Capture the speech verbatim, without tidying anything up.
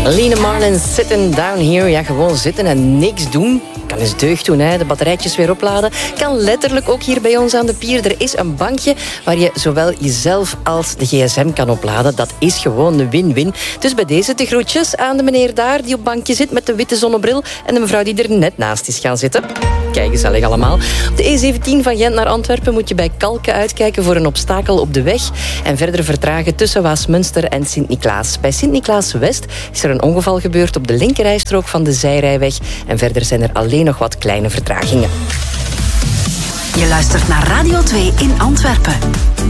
Lene Marlin, sitting down here. Ja, gewoon zitten en niks doen. Kan eens deugd doen, hè. De batterijtjes weer opladen. Kan letterlijk ook hier bij ons aan de pier. Er is een bankje waar je zowel jezelf als de gsm kan opladen. Dat is gewoon een win-win. Dus bij deze de groetjes aan de meneer daar die op bankje zit met de witte zonnebril en de mevrouw die er net naast is gaan zitten. Kijk, gezellig allemaal. Op de E zeventien van Gent naar Antwerpen moet je bij Kalken uitkijken voor een obstakel op de weg en verder vertragen tussen Waasmunster en Sint-Niklaas. Bij Sint-Niklaas-West is er een ongeval gebeurd op de linkerrijstrook van de zijrijweg en verder zijn er alleen nog wat kleine vertragingen. Je luistert naar Radio twee in Antwerpen.